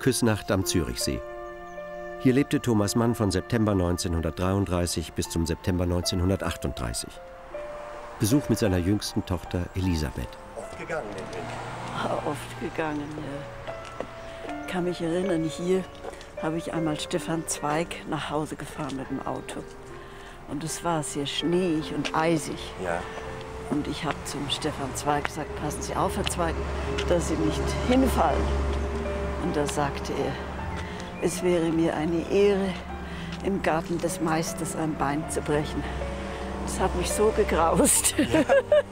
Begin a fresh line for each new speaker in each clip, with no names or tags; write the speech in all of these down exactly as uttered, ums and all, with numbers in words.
Küsnacht am Zürichsee. Hier lebte Thomas Mann von September neunzehnhundertdreiunddreißig bis zum September neunzehnhundertachtunddreißig. Besuch mit seiner jüngsten Tochter Elisabeth.
Oft gegangen,
Ja, oft gegangen, ja. Ich kann mich erinnern, hier habe ich einmal Stefan Zweig nach Hause gefahren mit dem Auto. Und es war sehr schneeig und eisig.
Ja.
Und ich habe zum Stefan Zweig gesagt, passen Sie auf, Herr Zweig, dass Sie nicht hinfallen. Und da sagte er, es wäre mir eine Ehre, im Garten des Meisters ein Bein zu brechen. Das hat mich so gegraust.
Ja.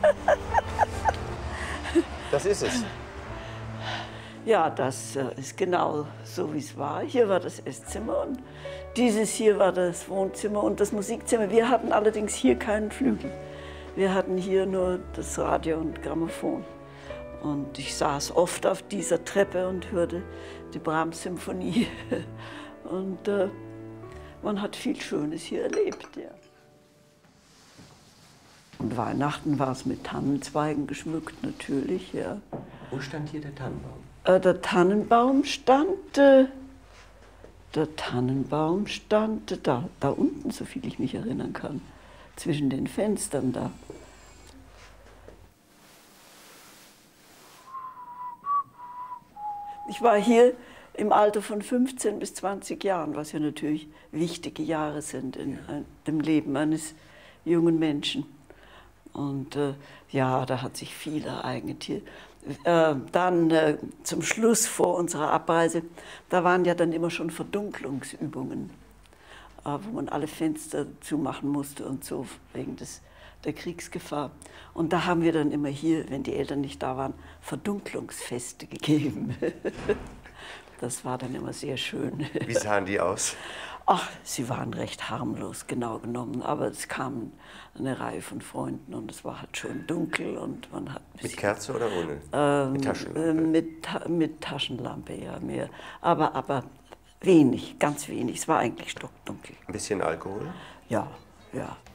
Das ist es.
Ja, das äh, ist genau so, wie es war. Hier war das Esszimmer und dieses hier war das Wohnzimmer und das Musikzimmer. Wir hatten allerdings hier keinen Flügel. Wir hatten hier nur das Radio und Grammophon. Und ich saß oft auf dieser Treppe und hörte die Brahms-Symphonie. Und äh, man hat viel Schönes hier erlebt, ja. Und Weihnachten war es mit Tannenzweigen geschmückt, natürlich, ja.
Wo stand hier der Tannenbaum?
Äh, der Tannenbaum stand, äh, der Tannenbaum stand äh, da, da unten, so viel ich mich erinnern kann, zwischen den Fenstern da. Ich war hier im Alter von fünfzehn bis zwanzig Jahren, was ja natürlich wichtige Jahre sind in äh, dem Leben eines jungen Menschen. Und äh, ja, da hat sich viel ereignet hier. Äh, dann äh, zum Schluss vor unserer Abreise, da waren ja dann immer schon Verdunklungsübungen, äh, wo man alle Fenster zumachen musste und so, wegen des, der Kriegsgefahr. Und da haben wir dann immer hier, wenn die Eltern nicht da waren, Verdunklungsfeste gegeben. Das war dann immer sehr schön.
Wie sahen die aus?
Ach, sie waren recht harmlos, genau genommen, aber es kamen eine Reihe von Freunden und es war halt schön dunkel und man hat...
Mit Kerze oder ohne?
Ähm,
mit Taschenlampe?
Äh, mit, Ta mit Taschenlampe, ja, mehr. Aber, aber wenig, ganz wenig. Es war eigentlich stockdunkel.
Ein bisschen Alkohol?
Ja, ja.